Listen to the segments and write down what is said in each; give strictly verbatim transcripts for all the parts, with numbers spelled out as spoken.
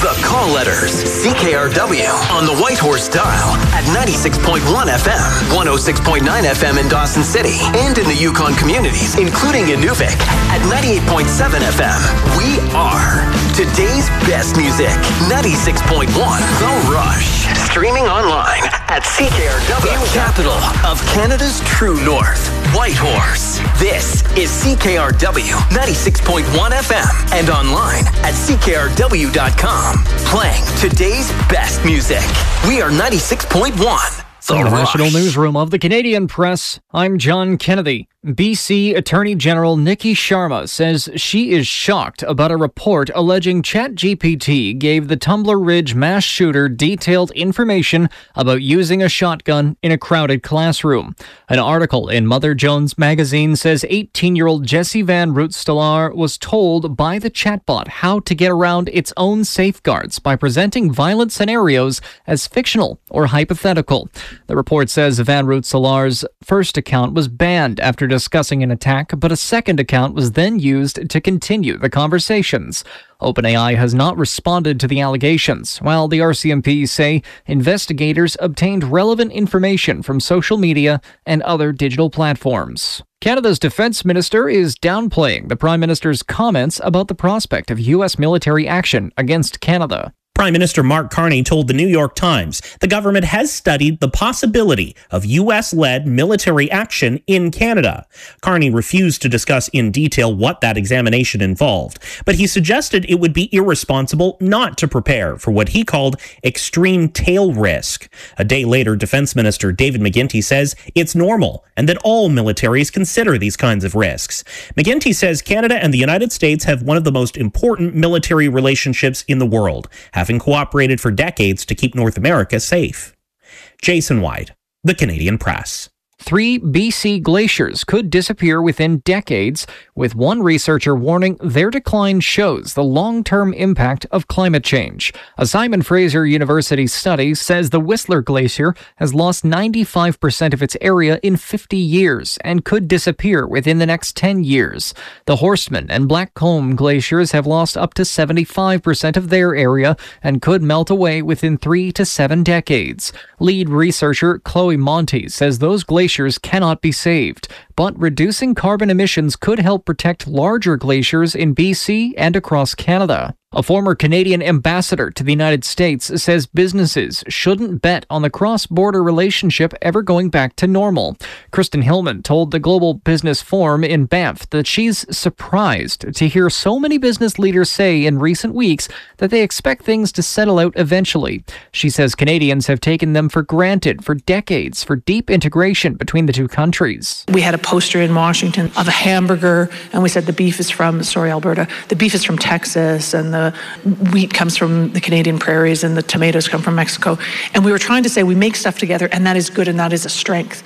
The Call Letters, C K R W on the Whitehorse dial at ninety-six point one F M, one oh six point nine F M in Dawson City, and in the Yukon communities, including Inuvik, at ninety-eight point seven F M. We are today's best music. ninety-six point one The Rush. Streaming online at C K R W. The capital of Canada's true north, Whitehorse. This is C K R W ninety-six point one F M and online at C K R W dot com. Playing today's best music. We are ninety-six point one. The From the Rush. National Newsroom of the Canadian Press, I'm John Kennedy. B C Attorney General Nikki Sharma says she is shocked about a report alleging ChatGPT gave the Tumbler Ridge mass shooter detailed information about using a shotgun in a crowded classroom. An article in Mother Jones magazine says eighteen-year-old Jessie Van Root-Stellaar was told by the chatbot how to get around its own safeguards by presenting violent scenarios as fictional or hypothetical. The report says Van Root-Stellaar's first account was banned after discussing an attack, but a second account was then used to continue the conversations. OpenAI has not responded to the allegations, while the R C M P say investigators obtained relevant information from social media and other digital platforms. Canada's defense minister is downplaying the Prime Minister's comments about the prospect of U S military action against Canada. Prime Minister Mark Carney told the New York Times the government has studied the possibility of U S-led military action in Canada. Carney refused to discuss in detail what that examination involved, but he suggested it would be irresponsible not to prepare for what he called extreme tail risk. A day later, Defense Minister David McGuinty says it's normal and that all militaries consider these kinds of risks. McGuinty says Canada and the United States have one of the most important military relationships in the world, having cooperated for decades to keep North America safe. Jason White, The Canadian Press. Three B C glaciers could disappear within decades, with one researcher warning their decline shows the long-term impact of climate change. A Simon Fraser University study says the Whistler Glacier has lost ninety-five percent of its area in fifty years and could disappear within the next ten years. The Horstman and Blackcomb glaciers have lost up to seventy-five percent of their area and could melt away within three to seven decades. Lead researcher Chloe Monty says those glaciers cannot be saved, but reducing carbon emissions could help protect larger glaciers in B C and across Canada. A former Canadian ambassador to the United States says businesses shouldn't bet on the cross-border relationship ever going back to normal. Kristen Hillman told the Global Business Forum in Banff that she's surprised to hear so many business leaders say in recent weeks that they expect things to settle out eventually. She says Canadians have taken them for granted for decades for deep integration between the two countries. We had a poster in Washington of a hamburger, and we said the beef is from, sorry, Alberta, the beef is from Texas, and the wheat comes from the Canadian prairies, and the tomatoes come from Mexico. And we were trying to say we make stuff together, and that is good, and that is a strength.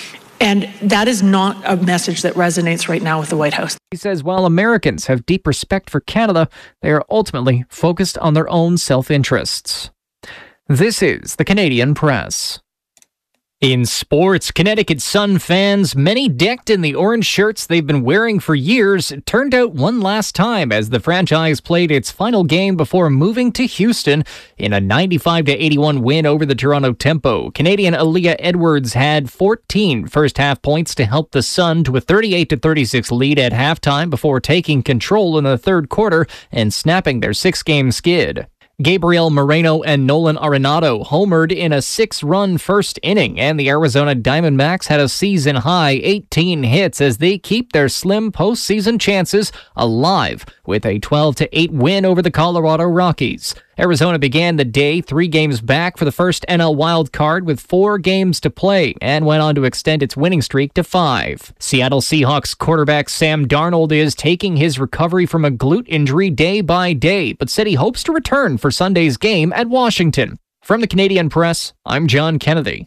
And that is not a message that resonates right now with the White House. He says while Americans have deep respect for Canada, they are ultimately focused on their own self-interests. This is the Canadian Press. In sports, Connecticut Sun fans, many decked in the orange shirts they've been wearing for years, turned out one last time as the franchise played its final game before moving to Houston in a ninety-five to eighty-one win over the Toronto Tempo. Canadian Aaliyah Edwards had fourteen first-half points to help the Sun to a thirty-eight to thirty-six lead at halftime before taking control in the third quarter and snapping their six-game skid. Gabriel Moreno and Nolan Arenado homered in a six-run first inning, and the Arizona Diamondbacks had a season-high eighteen hits as they keep their slim postseason chances alive with a twelve to eight win over the Colorado Rockies. Arizona began the day three games back for the first N L wild card with four games to play and went on to extend its winning streak to five. Seattle Seahawks quarterback Sam Darnold is taking his recovery from a glute injury day by day, but said he hopes to return for Sunday's game at Washington. From the Canadian Press, I'm John Kennedy.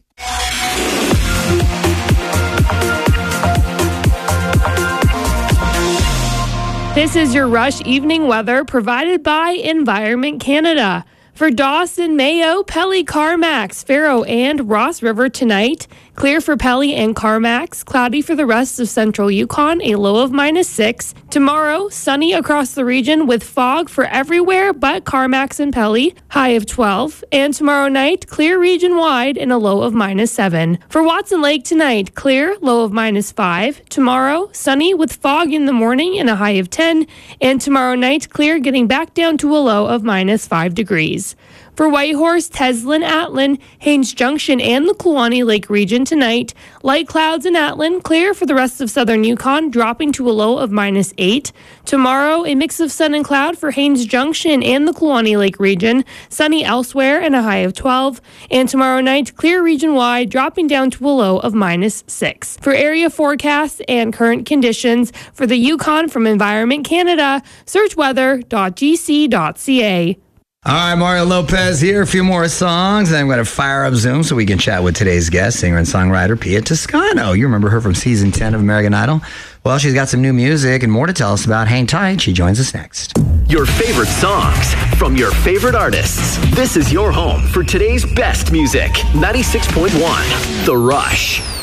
This is your Rush evening weather provided by Environment Canada. For Dawson, Mayo, Pelly, Carmax, Faro, and Ross River tonight, clear for Pelly and Carmax, cloudy for the rest of central Yukon, a low of minus six. Tomorrow, sunny across the region with fog for everywhere but Carmax and Pelly, high of twelve. And tomorrow night, clear region-wide and a low of minus seven. For Watson Lake tonight, clear, low of minus five. Tomorrow, sunny with fog in the morning and a high of ten. And tomorrow night, clear, getting back down to a low of minus five degrees. For Whitehorse, Teslin, Atlin, Haines Junction, and the Kluane Lake region tonight, light clouds in Atlin, clear for the rest of southern Yukon, dropping to a low of minus eight. Tomorrow, a mix of sun and cloud for Haines Junction and the Kluane Lake region, sunny elsewhere and a high of twelve. And tomorrow night, clear region-wide, dropping down to a low of minus six. For area forecasts and current conditions for the Yukon from Environment Canada, search weather dot g c dot c a. All right, Mario Lopez here. A few more songs, and I'm going to fire up Zoom so we can chat with today's guest, singer and songwriter Pia Toscano. You remember her from season ten of American Idol? Well, she's got some new music and more to tell us about. Hang tight. She joins us next. Your favorite songs from your favorite artists. This is your home for today's best music. ninety-six point one The Rush.